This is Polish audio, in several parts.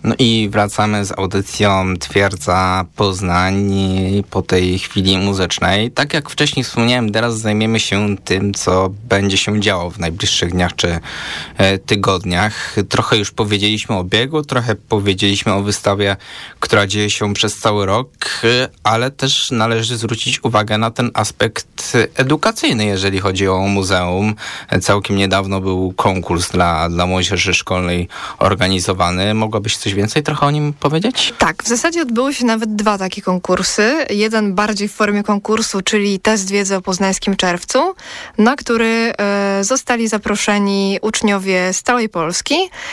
No i wracamy z audycją Twierdza Poznań po tej chwili muzycznej. Tak jak wcześniej wspomniałem, teraz zajmiemy się tym, co będzie się działo w najbliższych dniach czy tygodniach. Trochę już powiedzieliśmy o biegu, trochę powiedzieliśmy o wystawie, która dzieje się przez cały rok, ale też należy zwrócić uwagę na ten aspekt edukacyjny, jeżeli chodzi o muzeum. Całkiem niedawno był konkurs dla młodzieży szkolnej organizowany. Mogłabyś coś więcej trochę o nim powiedzieć? Tak, w zasadzie odbyły się nawet 2 takie konkursy. Jeden bardziej w formie konkursu, czyli test wiedzy o poznańskim czerwcu, na który zostali zaproszeni uczniowie z całej Polski.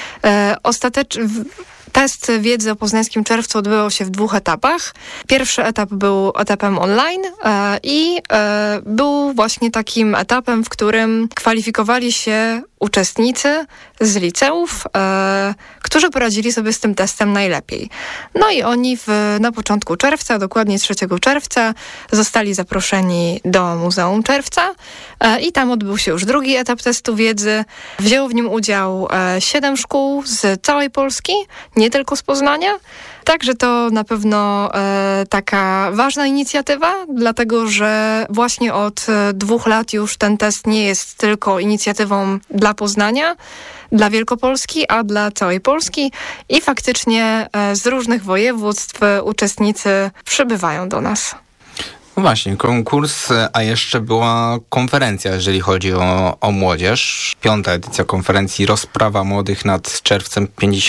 Test wiedzy o poznańskim czerwcu odbywał się w 2 etapach. Pierwszy etap był etapem online i był właśnie takim etapem, w którym kwalifikowali się uczestnicy z liceów, którzy poradzili sobie z tym testem najlepiej. No i oni na początku czerwca, dokładnie 3 czerwca, zostali zaproszeni do Muzeum Czerwca i tam odbył się już drugi etap testu wiedzy. Wzięło w nim udział 7 szkół z całej Polski, nie tylko z Poznania. Także to na pewno taka ważna inicjatywa, dlatego że właśnie od 2 lat już ten test nie jest tylko inicjatywą dla Poznania, dla Wielkopolski, a dla całej Polski i faktycznie z różnych województw uczestnicy przybywają do nas. No właśnie, konkurs, a jeszcze była konferencja, jeżeli chodzi o młodzież. 5. edycja konferencji Rozprawa Młodych nad Czerwcem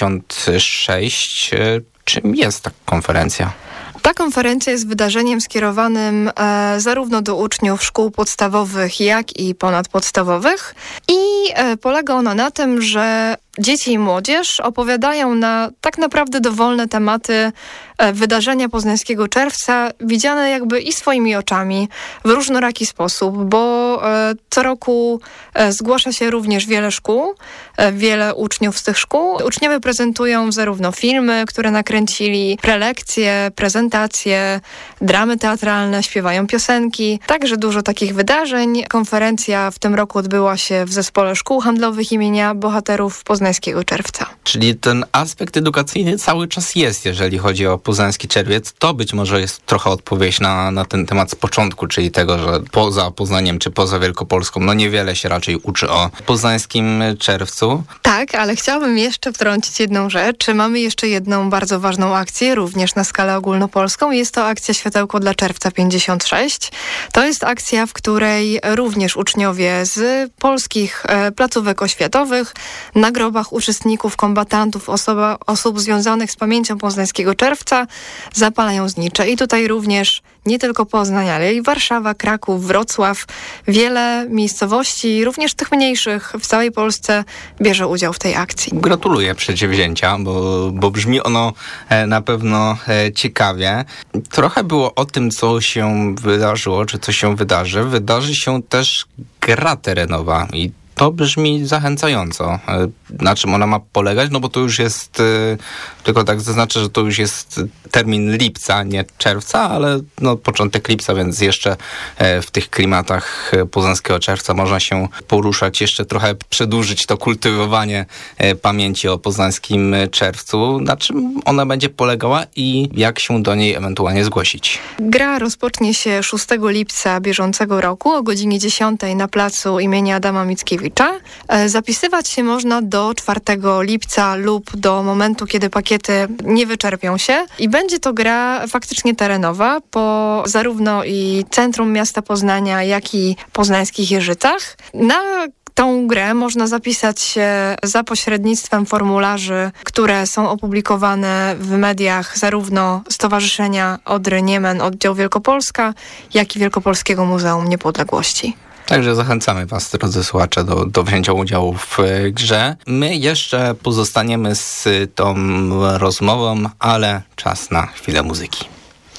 56. Czym jest ta konferencja? Ta konferencja jest wydarzeniem skierowanym zarówno do uczniów szkół podstawowych, jak i ponadpodstawowych i polega ona na tym, że dzieci i młodzież opowiadają na tak naprawdę dowolne tematy wydarzenia poznańskiego czerwca, widziane jakby i swoimi oczami w różnoraki sposób, bo co roku zgłasza się również wiele szkół, wiele uczniów z tych szkół. Uczniowie prezentują zarówno filmy, które nakręcili, prelekcje, prezentacje, dramy teatralne, śpiewają piosenki. Także dużo takich wydarzeń. Konferencja w tym roku odbyła się w Zespole Szkół Handlowych imienia Bohaterów Poznańskiego Czerwca. Czyli ten aspekt edukacyjny cały czas jest, jeżeli chodzi o poznański czerwiec. To być może jest trochę odpowiedź na ten temat z początku, czyli tego, że poza Poznaniem czy poza Wielkopolską, no niewiele się raczej uczy o poznańskim czerwcu. Tak, ale chciałabym jeszcze wtrącić jedną rzecz. Mamy jeszcze jedną bardzo ważną akcję, również na skalę ogólnopolską. Jest to akcja Światełko dla Czerwca 56. To jest akcja, w której również uczniowie z polskich placówek oświatowych na grobach uczestników, kombatantów, osób związanych z pamięcią poznańskiego czerwca zapalają znicze. I tutaj również nie tylko Poznań, ale i Warszawa, Kraków, Wrocław, wiele miejscowości, również tych mniejszych w całej Polsce bierze udział w tej akcji. Gratuluję przedsięwzięcia, bo brzmi ono na pewno ciekawie. Trochę było o tym, co się wydarzyło, czy co się wydarzy. Wydarzy się też gra terenowa i to brzmi zachęcająco. Na czym ona ma polegać? No bo to już jest, tylko tak zaznaczę, że to już jest termin lipca, nie czerwca, ale no początek lipca, więc jeszcze w tych klimatach poznańskiego czerwca można się poruszać, jeszcze trochę przedłużyć to kultywowanie pamięci o poznańskim czerwcu. Na czym ona będzie polegała i jak się do niej ewentualnie zgłosić? Gra rozpocznie się 6 lipca bieżącego roku o godzinie 10 na placu imienia Adama Mickiewicza. Zapisywać się można do 4 lipca lub do momentu, kiedy pakiety nie wyczerpią się i będzie to gra faktycznie terenowa po zarówno i centrum miasta Poznania, jak i poznańskich Jeżycach. Na tą grę można zapisać się za pośrednictwem formularzy, które są opublikowane w mediach zarówno Stowarzyszenia Odry-Niemen Oddział Wielkopolska, jak i Wielkopolskiego Muzeum Niepodległości. Także zachęcamy Was, drodzy słuchacze, do wzięcia udziału w grze. My jeszcze pozostaniemy z tą rozmową, ale czas na chwilę muzyki.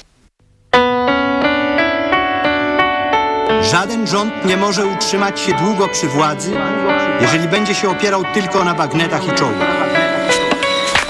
Żaden rząd nie może utrzymać się długo przy władzy, jeżeli będzie się opierał tylko na bagnetach i czołgach.